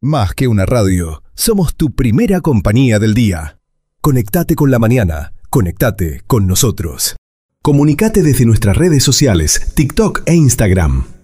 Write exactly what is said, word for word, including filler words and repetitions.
Más que una radio, somos tu primera compañía del día. Conectate con la mañana, conectate con nosotros. Comunicate desde nuestras redes sociales, TikTok e Instagram.